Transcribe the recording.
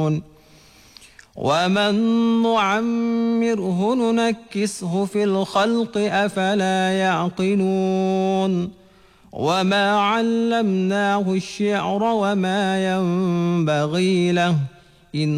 ومن نعمره ننكسه في الخلق أفلا يعقلون وما علمناه الشعر وما ينبغي له